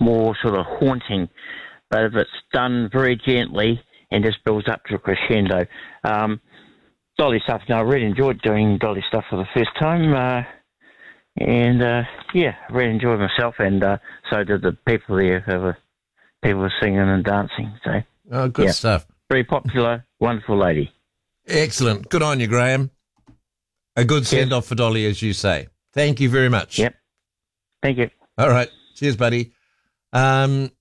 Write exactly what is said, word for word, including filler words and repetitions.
more sort of haunting. But if it's done very gently and just builds up to a crescendo. Um, Dolly stuff, no, I really enjoyed doing Dolly stuff for the first time. Uh, and, uh, yeah, I really enjoyed myself, and uh, so did the people there who were, people were singing and dancing. So, Oh, good yeah, stuff. very popular, wonderful lady. Excellent. Good on you, Graham. A good send-off for Dolly, as you say. Thank you very much. Yep. Thank you. All right. Cheers, buddy. Um,